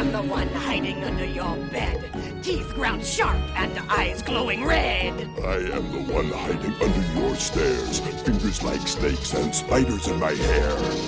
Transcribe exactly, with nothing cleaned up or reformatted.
am the one hiding under your bed, teeth ground sharp and eyes glowing red. I am the one hiding under your stairs, fingers like snakes and spiders in my hair.